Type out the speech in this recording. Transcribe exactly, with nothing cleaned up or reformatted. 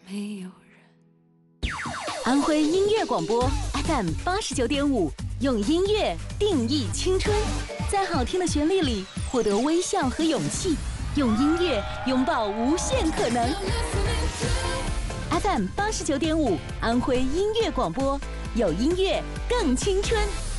没有人。 安徽音乐广播 F M 八十九点五，用音乐定义青春，在好听的旋律里获得微笑和勇气，用音乐拥抱无限可能。F M 八十九点五，安徽音乐广播，有音乐更青春。